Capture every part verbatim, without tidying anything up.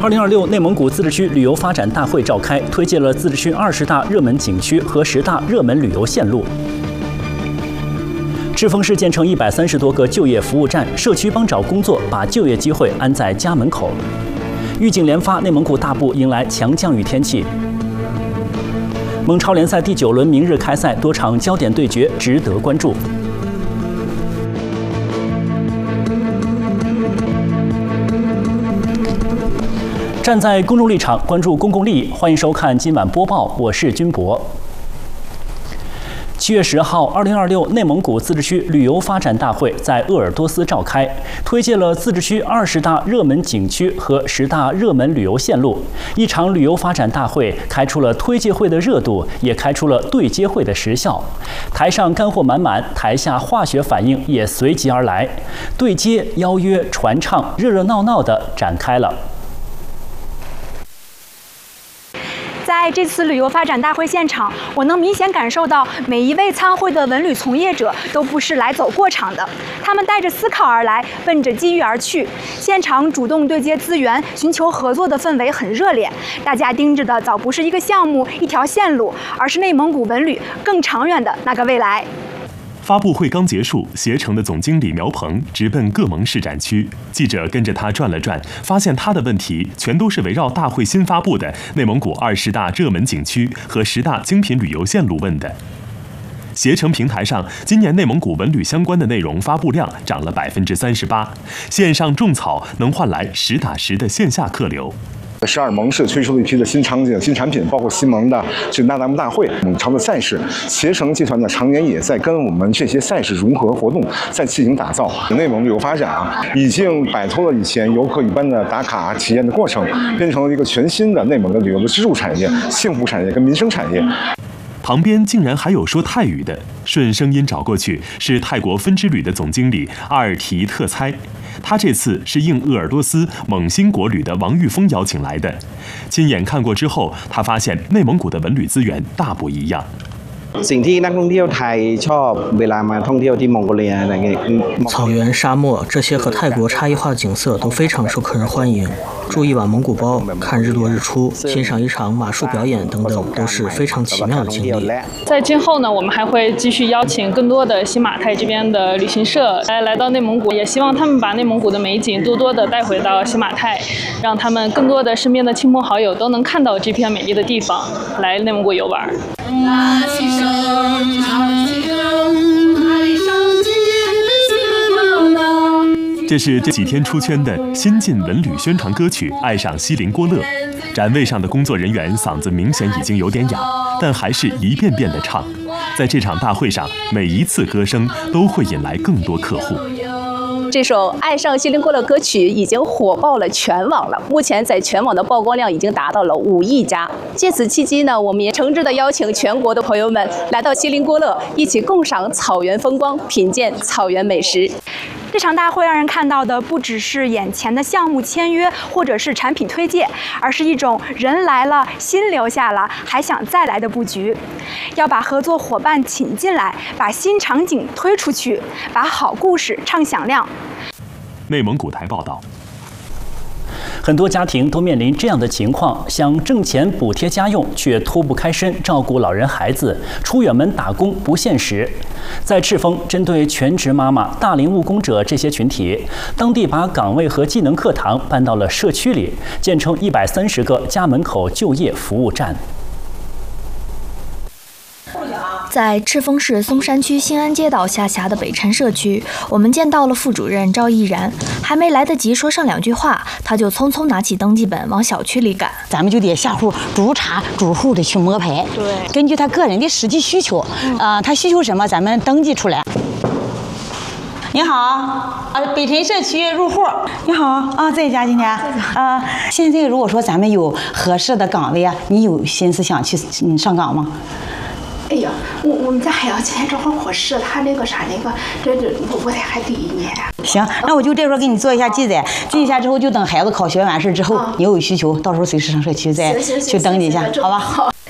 二零二六内蒙古自治区旅游发展大会召开，推介了自治区二十大热门景区和十大热门旅游线路。赤峰市建成一百三十多个就业服务站，社区帮找工作，把就业机会安在家门口。预警连发，内蒙古大部迎来强降雨天气。蒙超联赛第九轮明日开赛，多场焦点对决值得关注。站在公众立场，关注公共利益，欢迎收看今晚播报，我是军博。七月十号，二零二六内蒙古自治区旅游发展大会在鄂尔多斯召开，推介了自治区二十大热门景区和十大热门旅游线路。一场旅游发展大会开出了推介会的热度，也开出了对接会的实效。台上干货满满，台下化学反应也随即而来，对接、邀约、传唱，热热闹闹地展开了。 在这次旅游发展大会现场，我能明显感受到每一位参会的文旅从业者都不是来走过场的，他们带着思考而来，奔着机遇而去。现场主动对接资源、寻求合作的氛围很热烈，大家盯着的早不是一个项目、一条线路，而是内蒙古文旅更长远的那个未来。 发布会刚结束，携程的总经理苗鹏直奔各盟市展区，记者跟着他转了转，发现他的问题全都是围绕大会新发布的内蒙古二十大热门景区和十大精品旅游线路问的。携程平台上，今年内蒙古文旅相关的内容发布量涨了百分之三十八，线上种草能换来实打实的线下客流。 十二盟市推出了一批的新场景、新产品，包括西盟的这个纳达慕大会、蒙超的赛事，携程集团呢常年也在跟我们这些赛事融合活动在进行打造。内蒙旅游发展啊，已经摆脱了以前游客一般的打卡体验的过程，变成了一个全新的内蒙的旅游的支柱产业、幸福产业跟民生产业。 旁边竟然还有说泰语的，顺声音找过去，是泰国分支旅的总经理阿尔提特猜。他这次是应鄂尔多斯蒙新国旅的王玉峰邀请来的，亲眼看过之后，他发现内蒙古的文旅资源大不一样。 สิ่งที่นักท่องเที่ยวไทยชอบเวลามาท่องเที่ยวที่มองโกเลียอะไรเงี้ย草原、沙漠这些和泰国差异化的景色都非常受客人欢迎。住一晚蒙古包，看日落日出，欣赏一场马术表演等等，都是非常奇妙的经历。 在今后呢，我们还会继续邀请更多的新马泰这边的旅行社来来到内蒙古，也希望他们把内蒙古的美景多多的带回到新马泰，让他们更多的身边的亲朋好友都能看到这片美丽的地方，来内蒙古游玩。 这是这几天出圈的新晋文旅宣传歌曲《爱上锡林郭勒》。展位上的工作人员嗓子明显已经有点哑，但还是一遍遍地唱。在这场大会上，每一次歌声都会引来更多客户。 这首《爱上锡林郭勒》歌曲已经火爆了全网了，目前在全网的曝光量已经达到了五亿加。借此契机呢，我们也诚挚地邀请全国的朋友们来到锡林郭勒，一起共赏草原风光，品鉴草原美食。 这场大会让人看到的不只是眼前的项目签约或者是产品推介，而是一种人来了心留下了还想再来的布局。要把合作伙伴请进来，把新场景推出去，把好故事唱响亮。 内蒙古台报道。 很多家庭都面临这样的情况，想挣钱补贴家用，却脱不开身照顾老人孩子，出远门打工不现实。在赤峰，针对全职妈妈、大龄务工者这些群体，当地把岗位和技能课堂搬到了社区里，建成一百三十个家门口就业服务站。 在赤峰市松山区新安街道下辖的北辰社区，我们见到了副主任赵毅然，还没来得及说上两句话，他就匆匆拿起登记本往小区里赶。 咱们就得下户逐查逐户的去摸排，对，根据他个人的实际需求，嗯、呃，他需求什么，咱们登记出来。你好，啊，北辰社区入户。你好，啊，在家今天？啊，现在如果说咱们有合适的岗位啊，你有心思想去嗯上岗吗？ 哎呀，我我们家孩子今天正好考试，他那个啥那个，这这我我得还第一年。 行，那我就这时候给你做一下记载，记一下之后就等孩子考学完事之后，你有需求，到时候随时上社区再去登记一下，好吧？好。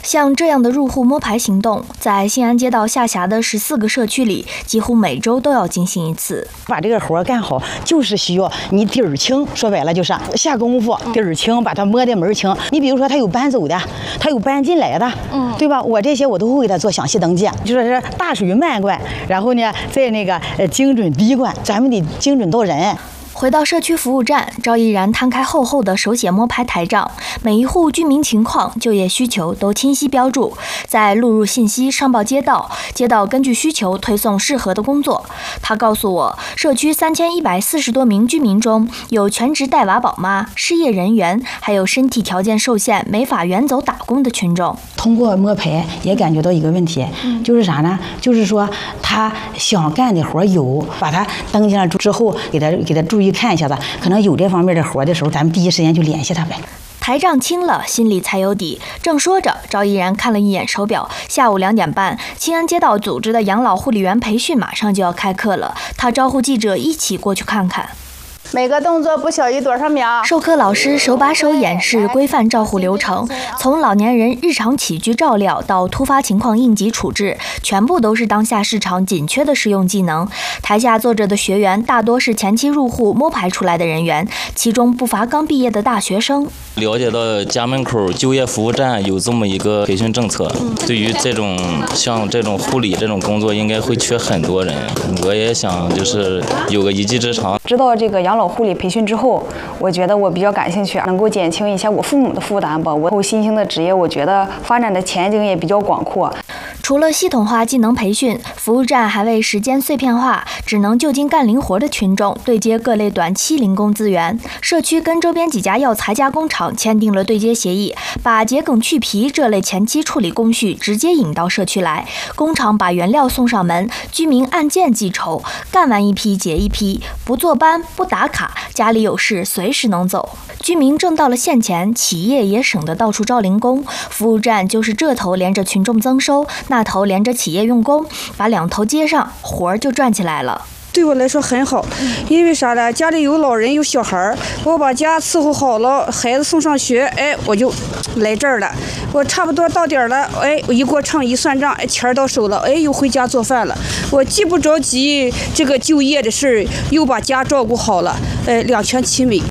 像这样的入户摸排行动，在新安街道下辖的十四个社区里，几乎每周都要进行一次。 把这个活干好，就是需要你底儿清，说白了就是下功夫，底儿清，把它摸的门儿清。你比如说，他有搬走的，他有搬进来的，嗯，对吧？我这些我都会给他做详细登记，就说是大水漫灌，然后呢，在那个呃精准滴灌，咱们得精准到人。 回到社区服务站，赵毅然摊开厚厚的手写摸排台账，每一户居民情况、就业需求都清晰标注，再录入信息上报街道，街道根据需求推送适合的工作。他告诉我，社区三千一百四十多名居民中有全职带娃宝妈、失业人员，还有身体条件受限没法远走打工的群众。 通过摸排也感觉到一个问题，嗯、就是啥呢？就是说他想干的活有，把他登记了之后，给他给他注意。看一下子，可能有这方面的活的时候，咱们第一时间就联系他呗。 台账清了，心里才有底。正说着，赵毅然看了一眼手表，下午两点半，新安街道组织的养老护理员培训马上就要开课了。他招呼记者一起过去看看。 每个动作不小于多少秒？ 授课老师手把手演示规范照护流程，从老年人日常起居照料到突发情况应急处置，全部都是当下市场紧缺的实用技能。台下坐着的学员大多是前期入户摸排出来的人员，其中不乏刚毕业的大学生。 了解到家门口就业服务站有这么一个培训政策，对于这种像这种护理这种工作，应该会缺很多人。我也想就是有个一技之长。 知道这个养老护理培训之后，我觉得我比较感兴趣，能够减轻一下我父母的负担吧。我后新兴的职业，我觉得发展的前景也比较广阔。 除了系统化技能培训，服务站还为时间碎片化、只能就近干零活的群众对接各类短期零工资源。社区跟周边几家药材加工厂签订了对接协议，把桔梗去皮这类前期处理工序直接引到社区来，工厂把原料送上门，居民按件计酬，干完一批结一批，不坐班不打卡，家里有事随时能走。居民挣到了现钱，企业也省得到处招零工。服务站就是这头连着群众增收，那头连着企业用工，把两头接上，活儿就转起来了。 对我来说很好，因为啥呢？家里有老人有小孩儿，我把家伺候好了，孩子送上学，哎，我就来这儿了。我差不多到点儿了，哎，我一过秤一算账，哎，钱儿到手了，哎，又回家做饭了。我既不着急这个就业的事儿，又把家照顾好了，哎，两全其美。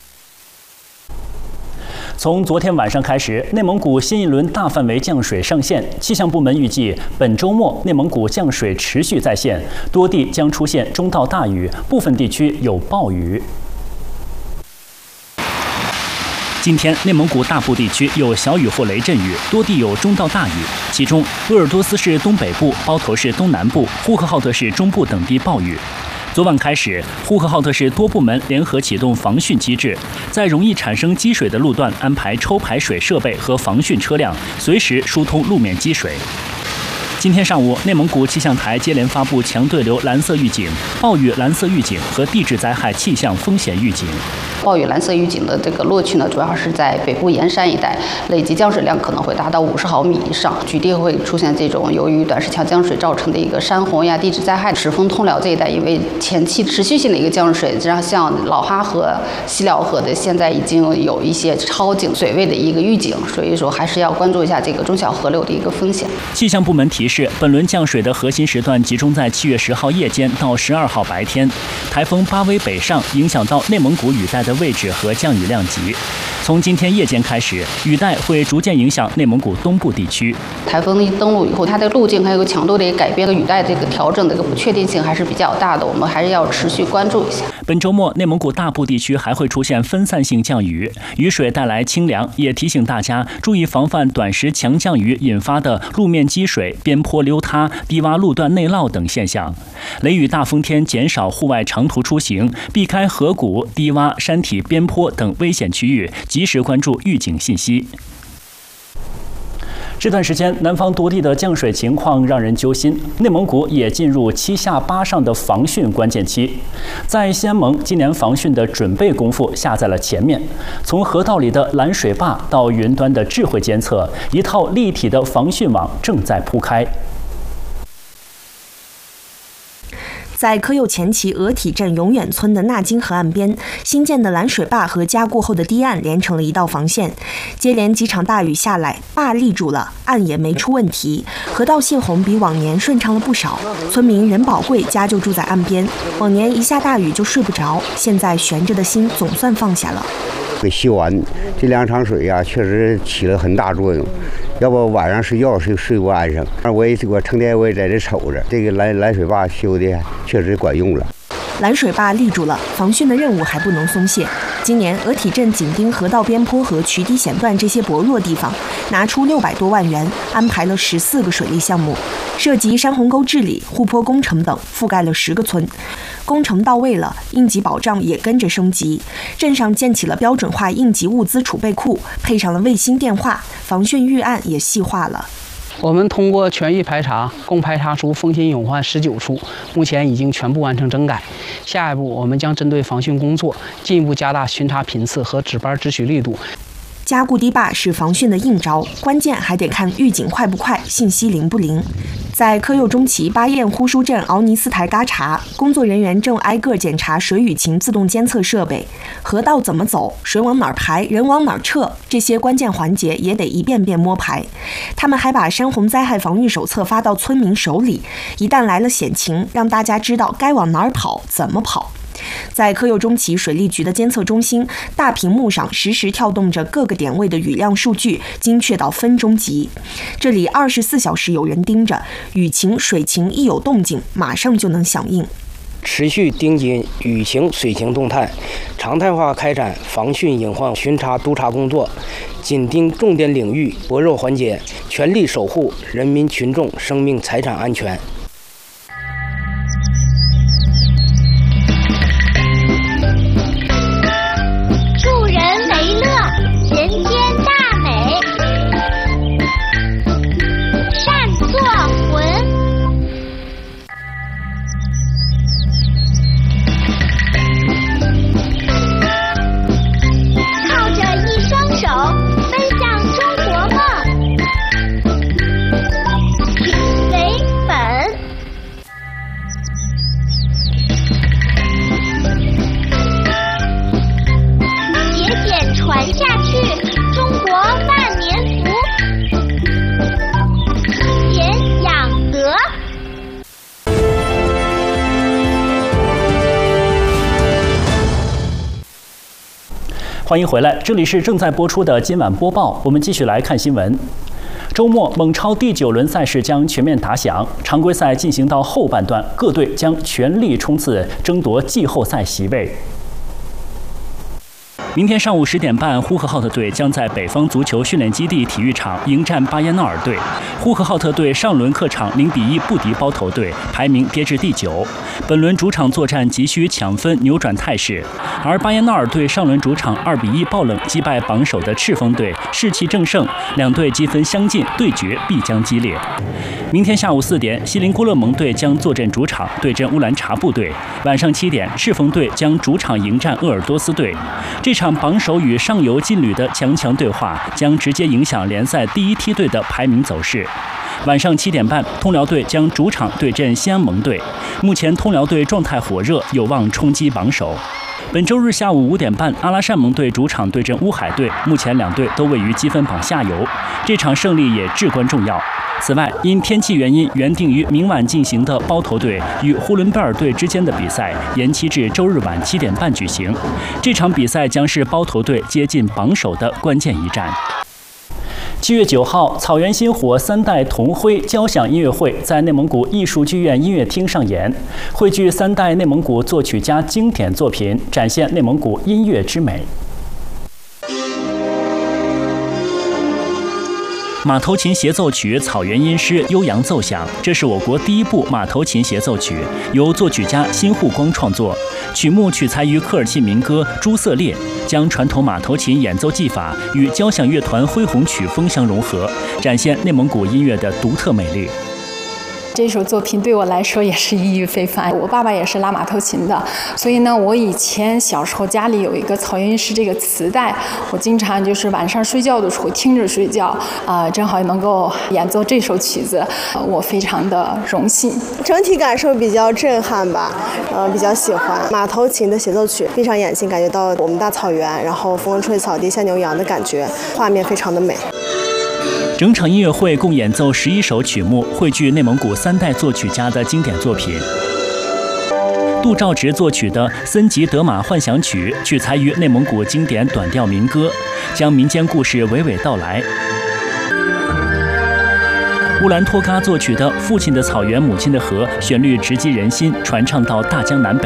从昨天晚上开始，内蒙古新一轮大范围降水上线。气象部门预计，本周末内蒙古降水持续在线，多地将出现中到大雨，部分地区有暴雨。今天，内蒙古大部地区有小雨或雷阵雨，多地有中到大雨。其中，鄂尔多斯市东北部、包头市东南部、呼和浩特市中部等地暴雨。昨晚开始，呼和浩特市多部门联合启动防汛机制，在容易产生积水的路段安排抽排水设备和防汛车辆，随时疏通路面积水。今天上午，内蒙古气象台接连发布强对流蓝色预警、暴雨蓝色预警和地质灾害气象风险预警。 暴雨蓝色预警的这个落区呢，主要是在北部盐山一带，累计降水量可能会达到五十毫米以上，局地会出现这种由于短时强降水造成的一个山洪呀、地质灾害。赤峰通辽这一带，因为前期持续性的一个降水，这样像老哈河、西辽河的，现在已经有一些超警水位的一个预警，所以说还是要关注一下这个中小河流的一个风险。 气象部门提示，本轮降水的核心时段集中在七月十号夜间到十二号白天，台风巴威北上影响到内蒙古雨带的位置和降雨量级。从今天夜间开始，雨带会逐渐影响内蒙古东部地区。 台风一登陆以后，它的路径还有强度的改变，雨带这个调整的一个不确定性还是比较大的，我们还是要持续关注一下。 本周末，内蒙古大部地区还会出现分散性降雨，雨水带来清凉，也提醒大家注意防范短时强降雨引发的路面积水、边坡溜塌、低洼路段内涝等现象。雷雨大风天减少户外长途出行，避开河谷、低洼、山体边坡等危险区域，及时关注预警信息。这段时间，南方多地的降水情况让人揪心，内蒙古也进入七下八上的防汛关键期。在西安盟，今年防汛的准备功夫下在了前面，从河道里的拦水坝到云端的智慧监测，一套立体的防汛网正在铺开。 在科右前旗鹅体镇永远村的纳金河岸边，新建的拦水坝和加固后的堤岸连成了一道防线。接连几场大雨下来，坝立住了，岸也没出问题，河道泄洪比往年顺畅了不少。村民任宝贵家就住在岸边，往年一下大雨就睡不着，现在悬着的心总算放下了。 给修完这两场水呀、啊，确实起了很大作用。要不晚上睡觉睡睡不安生。我也我成天我也在这瞅着，这个拦拦水坝修的确实管用了。 拦水坝立住了，防汛的任务还不能松懈。今年鹅体镇紧盯河道边坡和渠堤险段这些薄弱地方，拿出六百多万元，安排了十四个水利项目，涉及山洪沟治理、护坡工程等，覆盖了十个村。工程到位了，应急保障也跟着升级。镇上建起了标准化应急物资储备库，配上了卫星电话，防汛预案也细化了。 我们通过全域排查，共排查出风险隐患十九处，目前已经全部完成整改。下一步，我们将针对防汛工作进一步加大巡查频次和值班执取力度。 加固堤坝是防汛的硬招，关键还得看预警快不快，信息灵不灵。在科右中旗巴彦呼舒镇敖尼斯台嘎查，工作人员正挨个检查水雨情自动监测设备，河道怎么走，水往哪儿排，人往哪儿撤，这些关键环节也得一遍遍摸排。他们还把山洪灾害防御手册发到村民手里，一旦来了险情，让大家知道该往哪儿跑，怎么跑。在科右中旗水利局的监测中心，大屏幕上实时跳动着各个点位的雨量数据，精确到分钟级。这里二十四小时有人盯着，雨情、水情一有动静，马上就能响应。 持续盯紧雨情、水情动态，常态化开展防汛隐患巡查督查工作，紧盯重点领域、薄弱环节，全力守护人民群众生命财产安全。 欢迎回来，这里是正在播出的今晚播报。我们继续来看新闻。周末，蒙超第九轮赛事将全面打响，常规赛进行到后半段，各队将全力冲刺，争夺季后赛席位。明天上午十点半，呼和浩特队将在北方足球训练基地体育场迎战巴彦淖尔队。呼和浩特队上轮客场零比一不敌包头队，排名跌至第九。本轮主场作战急需抢分扭转态势，而巴彦淖尔队上轮主场二比一爆冷击败榜首的赤峰队，士气正盛，两队积分相近，对决必将激烈。明天下午四点，锡林郭勒盟队将坐镇主场对阵乌兰察布队。晚上七点，赤峰队将主场迎战鄂尔多斯队。这场榜首与上游劲旅的强强对话，将直接影响联赛第一梯队的排名走势。晚上七点半，通辽队将主场对阵西安盟队。目前通辽队状态火热，有望冲击榜首。本周日下午五点半，阿拉善盟队主场对阵乌海队，目前两队都位于积分榜下游，这场胜利也至关重要。此外，因天气原因，原定于明晚进行的包头队与呼伦贝尔队之间的比赛延期至周日晚七点半举行。这场比赛将是包头队接近榜首的关键一战。七月九号，草原星火三代同辉交响音乐会在内蒙古艺术剧院音乐厅上演，汇聚三代内蒙古作曲家经典作品，展现内蒙古音乐之美。马头琴协奏曲《草原音诗》悠扬奏响，这是我国第一部马头琴协奏曲，由作曲家辛护光创作。曲目取材于科尔沁民歌《朱色烈》，将传统马头琴演奏技法与交响乐团恢宏曲风相融合，展现内蒙古音乐的独特美丽。 这首作品对我来说也是意义非凡。我爸爸也是拉马头琴的，所以呢，我以前小时候家里有一个草原韵诗这个磁带，我经常就是晚上睡觉的时候听着睡觉，啊、呃，正好能够演奏这首曲子，呃、我非常的荣幸。 整体感受比较震撼吧，呃，比较喜欢马头琴的协奏曲，闭上眼睛感觉到我们大草原，然后风吹草低见牛羊的感觉，画面非常的美。 整场音乐会共演奏十一首曲目，汇聚内蒙古三代作曲家的经典作品。杜兆直作曲的《森吉德玛幻想曲》取材于内蒙古经典短调民歌，将民间故事娓娓道来。乌兰托嘎作曲的《父亲的草原，母亲的河》，旋律直击人心，传唱到大江南北。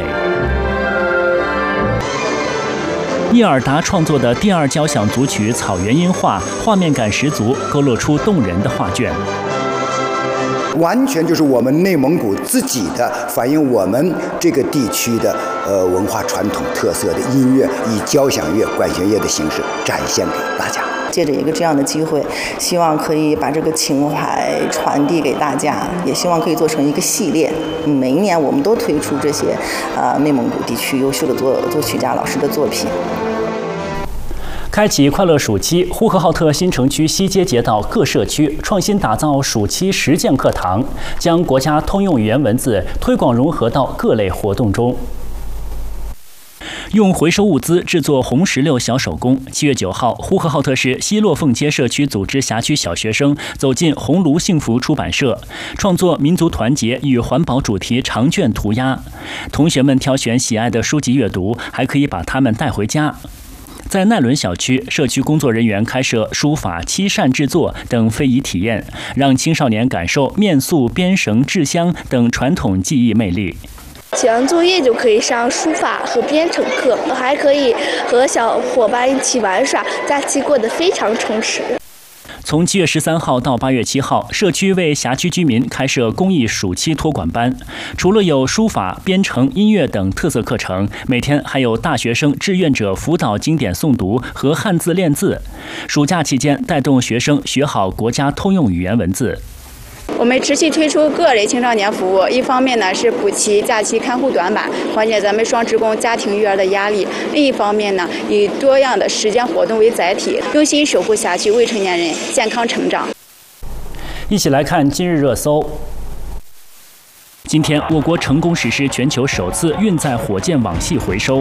聂尔达创作的第二交响组曲《草原音画》，画面感十足，勾勒出动人的画卷。 完全就是我们内蒙古自己的，反映我们这个地区的呃文化传统特色的音乐，以交响乐、管弦乐的形式展现给大家。 借着一个这样的机会，希望可以把这个情怀传递给大家，也希望可以做成一个系列。每一年我们都推出这些呃内蒙古地区优秀的作作曲家老师的作品。 开启快乐暑期，呼和浩特新城区西街街道各社区创新打造暑期实践课堂，将国家通用语言文字推广融合到各类活动中。用回收物资制作红石榴小手工。七月九号，呼和浩特市西洛凤街社区组织辖区小学生走进红炉幸福出版社，创作民族团结与环保主题长卷涂鸦。同学们挑选喜爱的书籍阅读，还可以把它们带回家。在奈伦小区，社区工作人员开设书法、漆扇制作等非遗体验，让青少年感受面塑、编绳、制香等传统技艺魅力。 写完作业就可以上书法和编程课，还可以和小伙伴一起玩耍，假期过得非常充实。 从七月十三号到八月七号，社区为辖区居民开设公益暑期托管班，除了有书法、编程、音乐等特色课程，每天还有大学生志愿者辅导经典诵读和汉字练字。暑假期间，带动学生学好国家通用语言文字。 我们持续推出各类青少年服务，一方面呢是补齐假期看护短板，缓解咱们双职工家庭育儿的压力；另一方面呢，以多样的实践活动为载体，用心守护辖区未成年人健康成长。 一起来看今日热搜。今天，我国成功实施全球首次运载火箭网系回收。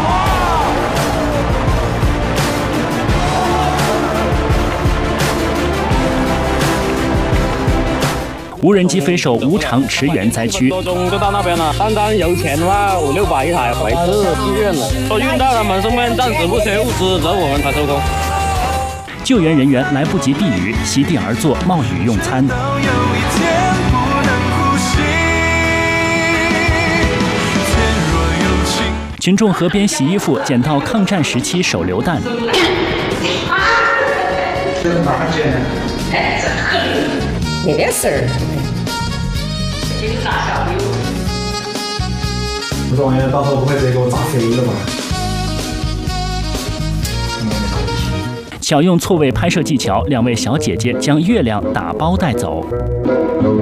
无人机飞手无偿驰援灾区。 多钟就到那边了，单单油钱的话五六百一台，还是自愿的。都运到他们身边，暂时不缺物资，等我们才收工。 救援人员来不及避雨，席地而坐，冒雨用餐。群众河边洗衣服，捡到抗战时期手榴弹。 这个哪捡？哎，这可没点事儿。给你炸小溜。 这玩意儿到时候不会直接给我炸飞了吧？ 巧用错位拍摄技巧，两位小姐姐将月亮打包带走。